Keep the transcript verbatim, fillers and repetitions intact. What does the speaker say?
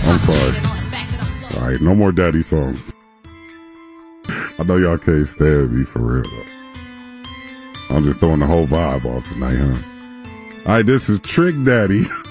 I'm sorry. All right, no more daddy songs. I know y'all can't stand me for real, though. I'm just throwing the whole vibe off tonight, huh? All right, this is Trick Daddy.